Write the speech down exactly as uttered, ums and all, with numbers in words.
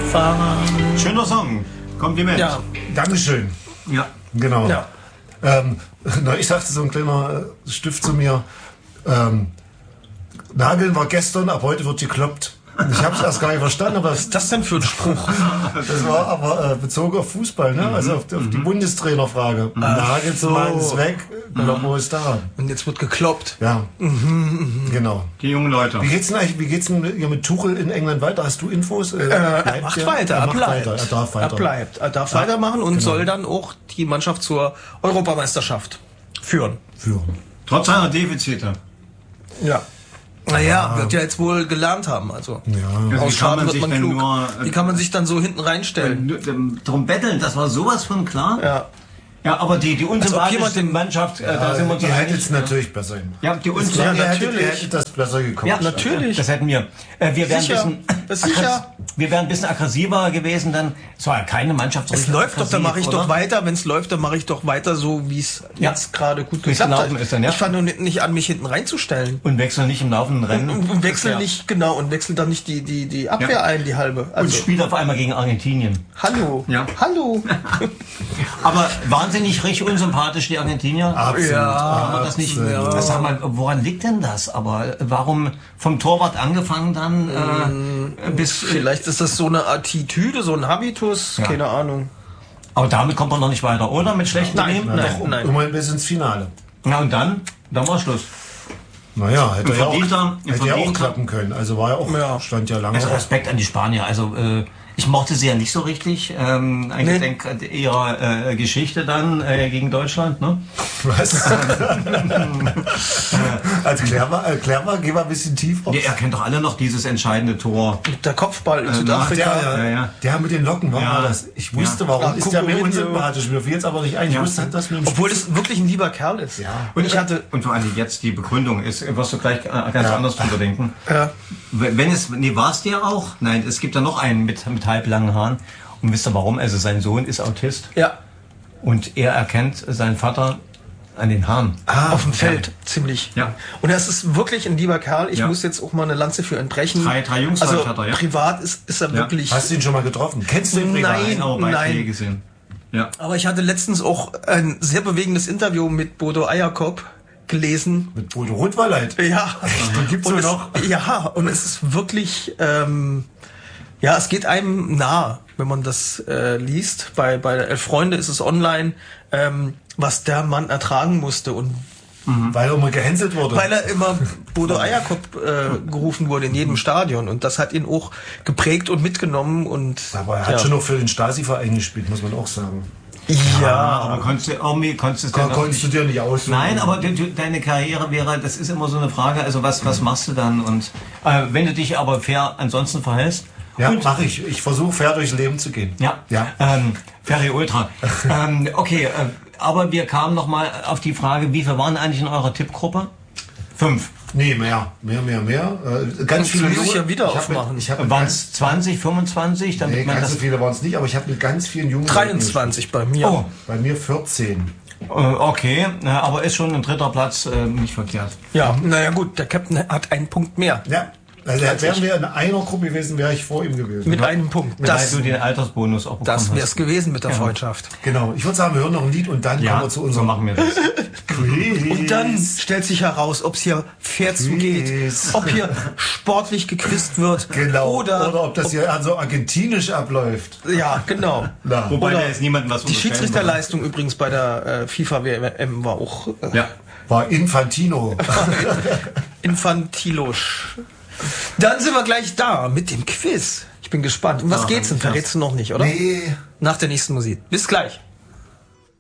Fahrer. Schöner Song. Kompliment. Ja. Dankeschön. Ja. Genau. Ja. Ähm, na, ich sagte so ein kleiner Stift zu mir, ähm, Nageln war gestern, ab heute wird gekloppt. Ich habe es erst gar nicht verstanden, aber Was ist das denn für ein Spruch? das war aber äh, bezogen auf Fußball, ne? Also auf, auf die Bundestrainerfrage. Nagelsmann ist weg, Kloppo ist da. Und jetzt wird gekloppt. Ja, genau. Die jungen Leute. Wie geht's denn eigentlich, wie geht's denn hier mit Tuchel in England weiter? Hast du Infos? Äh, Er macht weiter, er macht bleibt. weiter, er darf weiter. Er bleibt. Er darf weitermachen und genau. soll dann auch die Mannschaft zur Europameisterschaft führen. Führen. Trotz seiner Defizite. Ja. Naja, wird ja jetzt wohl gelernt haben. Also, Ja. Also wie kann Ausschaden man wird sich man denn klug. nur... Wie kann man sich dann so hinten reinstellen? Drum betteln, das war sowas von klar. Ja. Ja, aber die, die unsympathischste jemand den- Mannschaft, äh, da sind wir uns Ihr einig. hättet es natürlich besser hin. Ja, die Ja, unsympathische... ihr, hättet, ihr natürlich. hättet das besser gekommen. Ja, natürlich. Das hätten wir. Äh, wir wären Sicher. ein bisschen, Das ist sicher. aggress- wir wären ein bisschen aggressiver gewesen, dann. Es war ja keine Mannschaft so Es richtig läuft doch, dann mache ich aggressiv, doch oder? weiter. Wenn es läuft, dann mache ich doch weiter so, wie es Ja. jetzt gerade gut Wie's geklappt hat. gelaufen ist dann, ja. Ich fange nur nicht, nicht an, mich hinten reinzustellen. Und wechseln nicht im laufenden Rennen. Und, und wechsel Ja. nicht, genau, und wechsel dann nicht die, die, die Abwehr Ja. ein, die halbe. Und Also, spielt auf einmal gegen Argentinien. hallo. Ja. Hallo. Aber wahnsinnig richtig unsympathisch, die Argentinier. Absolut. Ja. Aber das nicht. absolut. Das sag mal, woran liegt denn das? Aber warum vom Torwart angefangen dann äh, bis. Vielleicht ist das so eine Attitüde, so ein Habitus, Ja. keine Ahnung. Aber damit kommt man noch nicht weiter, oder? Mit schlechten Nein, Leben? Na, nein. doch, immerhin bis ins Finale. Ja, und dann? Dann war Schluss. Naja, hätte Ein ja auch, verdienter- ein hätte ja auch verdienter- klappen können. Also war ja auch, Ja. stand ja lange. Also auch. Respekt an die Spanier. Also äh, ich mochte sie ja nicht so richtig. Ähm, ein Nee. Gedenk ihrer äh, Geschichte dann äh, gegen Deutschland. Ne? Was? Als Klärmer, äh, Klärmer, geh mal ein bisschen tiefer. Ihr erkennt doch alle noch dieses entscheidende Tor. Mit der Kopfball in Äh, Ach, Südafrika. der, Ja, ja. der mit den Locken, war Ja. das? Ich wusste, Ja. warum Ah, ist der mir Cucurino. unsympathisch? Mir fiel jetzt aber nicht ein. Ich Ja. wusste, dass mir im Obwohl es wirklich ein lieber Kerl ist. Ja. Und ich hatte, Und vor allem jetzt die Begründung ist, wirst du gleich äh, ganz Ja. anders drüber denken. ja, Wenn es, nee, war es der auch? Nein, es gibt ja noch einen mit, mit halblangen Haaren. Und wisst ihr warum? Also sein Sohn ist Autist ja, und er erkennt seinen Vater an den Haaren. Ah, auf dem Feld, ziemlich. Ja. Und er ist wirklich ein lieber Kerl. Ich Ja. muss jetzt auch mal eine Lanze für ihn brechen. Drei- drei Jungs also hat er, ja. privat ist, ist er Ja. wirklich... Hast du ihn schon mal getroffen? Kennst du ihn privat? Nein. Aber Beiträge nein. gesehen. Ja. Aber ich hatte letztens auch ein sehr bewegendes Interview mit Bodo Eierkop gelesen. Mit Bodo Rotwalleit. Ja, Den gibt's und wohl es, noch. ja, und es ist wirklich, ähm, ja, es geht einem nah, wenn man das äh, liest. Bei bei Elf Freunde ist es online, ähm, was der Mann ertragen musste und Weil er immer gehänselt wurde. weil er immer Bodo Eierkop äh, gerufen wurde in jedem Stadion und das hat ihn auch geprägt und mitgenommen und aber er hat ja. schon noch für den Stasi-Verein gespielt, muss man auch sagen. ja, Aber konntest du irgendwie, konntest du es Kon denn konntest du dir nicht aussuchen. Nein, aber du, du, deine Karriere wäre, das ist immer so eine Frage, also was, was machst du dann? Und äh, wenn du dich aber fair ansonsten verhältst. Ja, und, mach ich. Ich versuche fair durchs Leben zu gehen. ja, Ja. Ähm, Ferry Ultra. ähm, okay, äh, aber wir kamen nochmal auf die Frage, wie viele waren eigentlich in eurer Tippgruppe? Fünf. Nee, mehr. Mehr, mehr, mehr. Äh, ganz viele muss ich junge- ja wieder ich hab aufmachen. Mit, ich hab mit Waren ganz, es zwanzig, fünfundzwanzig? Damit nee, man ganz das, so viele waren es nicht, aber ich habe mit ganz vielen jungen Leuten dreiundzwanzig bei mir. Oh, gespielt. Bei mir vierzehn. äh, okay, äh, aber ist schon ein dritter Platz äh, nicht verkehrt. Ja, naja gut, der Captain hat einen Punkt mehr. Ja. Also wären wir in einer Gruppe gewesen, wäre ich vor ihm gewesen. Mit einem Punkt. Weil Das, du den Altersbonus auch bekommen das wäre hast. es gewesen mit der Freundschaft. Genau. Ich würde sagen, wir hören noch ein Lied und dann Ja, kommen wir zu so unserem machen wir das. Quiz. Und dann stellt sich heraus, ob es hier fair zugeht, Quiz. ob hier sportlich gequizt wird Genau. oder, Oder ob das hier also argentinisch abläuft. ja, genau. Na. Wobei Oder da jetzt niemandem was Die unterstellen Schiedsrichterleistung übrigens bei der äh, FIFA-W M war auch äh, wollen. Ja. War Infantino. infantilosch. Dann sind wir gleich da mit dem Quiz. Ich bin gespannt. Um was Ah, geht's denn? krass. Verrätst du noch nicht, oder? Nee. Nach der nächsten Musik. Bis gleich.